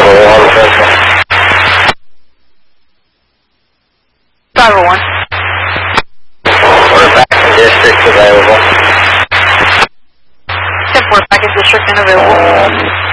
Driver 1. We're back in district available. 10-4, back in district and available.